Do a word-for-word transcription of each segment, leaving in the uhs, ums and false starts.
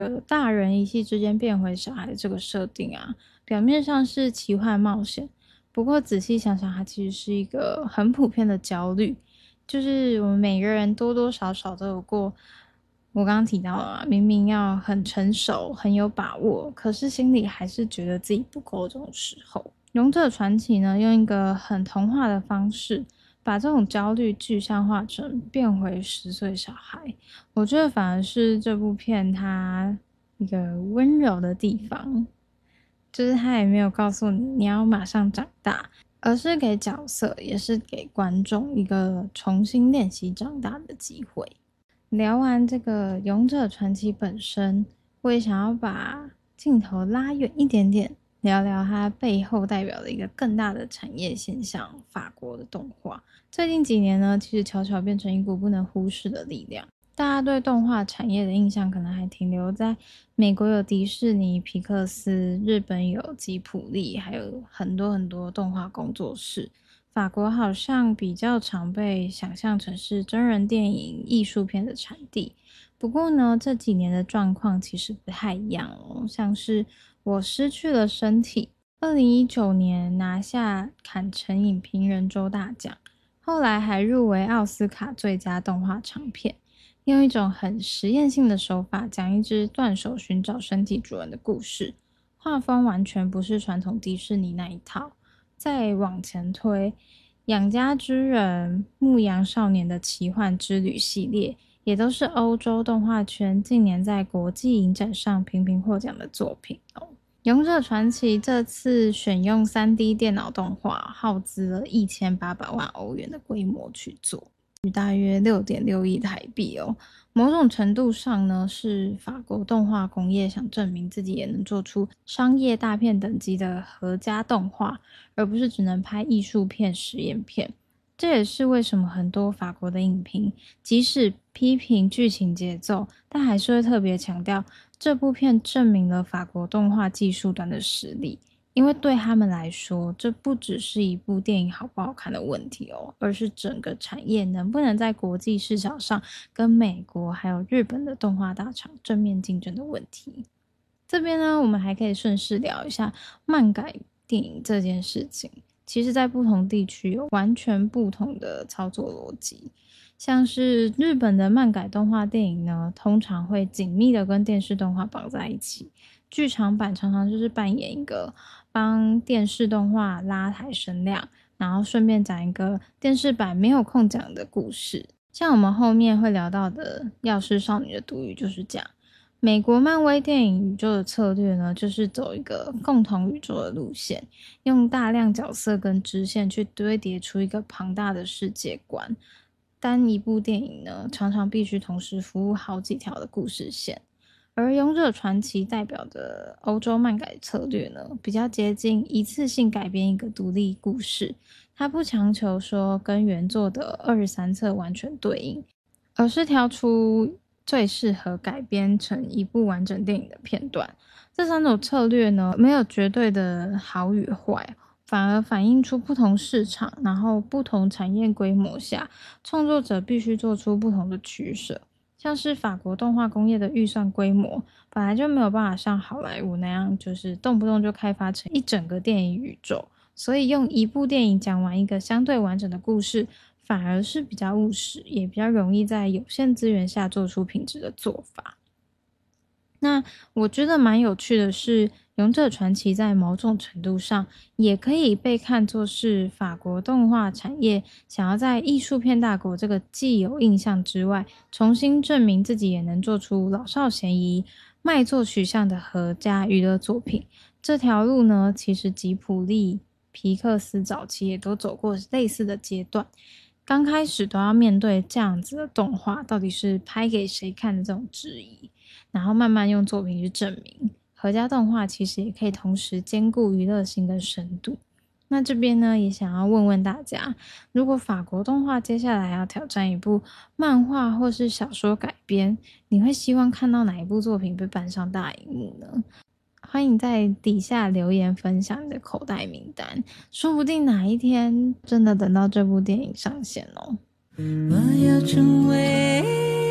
呃，大人一夕之间变回小孩这个设定啊，表面上是奇幻冒险，不过仔细想想，它其实是一个很普遍的焦虑，就是我们每个人多多少少都有过。我刚刚提到了啊，明明要很成熟、很有把握，可是心里还是觉得自己不够这种时候。勇者传奇呢，用一个很童话的方式，把这种焦虑具象化成变回十岁小孩。我觉得反而是这部片它一个温柔的地方，就是它也没有告诉你你要马上长大，而是给角色也是给观众一个重新练习长大的机会。聊完这个勇者传奇本身，我也想要把镜头拉远一点点，聊聊它背后代表的一个更大的产业现象——法国的动画。最近几年呢，其实悄悄变成一股不能忽视的力量。大家对动画产业的印象可能还停留在美国有迪士尼、皮克斯，日本有吉卜力，还有很多很多动画工作室。法国好像比较常被想象成是真人电影、艺术片的产地。不过呢，这几年的状况其实不太一样哦。像是我失去了身体，二零一九年拿下坎城影评人周大奖，后来还入围奥斯卡最佳动画长片，用一种很实验性的手法讲一只断手寻找身体主人的故事，画风完全不是传统迪士尼那一套。再往前推，养家之人、牧羊少年的奇幻之旅系列，也都是欧洲动画圈近年在国际影展上频频获奖的作品哦。勇者传奇这次选用 三 D 电脑动画，耗资了一千八百万欧元的规模去做，大约 六点六亿台币哦。某种程度上呢，是法国动画工业想证明自己也能做出商业大片等级的合家动画，而不是只能拍艺术片、实验片。这也是为什么很多法国的影评即使批评剧情节奏，但还是会特别强调这部片证明了法国动画技术端的实力。因为对他们来说，这不只是一部电影好不好看的问题哦，而是整个产业能不能在国际市场上跟美国还有日本的动画大厂正面竞争的问题。这边呢，我们还可以顺势聊一下漫改电影这件事情。其实在不同地区有完全不同的操作逻辑。像是日本的漫改动画电影呢，通常会紧密的跟电视动画绑在一起。剧场版常常就是扮演一个帮电视动画拉抬声量，然后顺便讲一个电视版没有空讲的故事。像我们后面会聊到的《药师少女的毒语》就是这样。美国漫威电影宇宙的策略呢，就是走一个共同宇宙的路线，用大量角色跟支线去堆叠出一个庞大的世界观。单一部电影呢，常常必须同时服务好几条的故事线。而勇者传奇代表的欧洲漫改策略呢，比较接近一次性改编一个独立故事，它不强求说跟原作的二十三册完全对应，而是挑出最适合改编成一部完整电影的片段。这三种策略呢，没有绝对的好与坏，反而反映出不同市场，然后不同产业规模下，创作者必须做出不同的取舍。像是法国动画工业的预算规模本来就没有办法像好莱坞那样，就是动不动就开发成一整个电影宇宙，所以用一部电影讲完一个相对完整的故事，反而是比较务实，也比较容易在有限资源下做出品质的做法。那我觉得蛮有趣的是，勇者传奇在某种程度上也可以被看作是法国动画产业想要在艺术片大国这个既有印象之外，重新证明自己也能做出老少咸宜、卖座取向的合家娱乐作品。这条路呢，其实吉卜力、皮克斯早期也都走过类似的阶段。刚开始都要面对这样子的动画到底是拍给谁看的这种质疑，然后慢慢用作品去证明合家动画其实也可以同时兼顾娱乐性跟深度。那这边呢，也想要问问大家，如果法国动画接下来要挑战一部漫画或是小说改编，你会希望看到哪一部作品被搬上大荧幕呢？欢迎在底下留言分享你的口袋名单，说不定哪一天真的等到这部电影上线哦。我要成为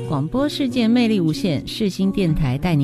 广播世界魅力无限，世新电台带您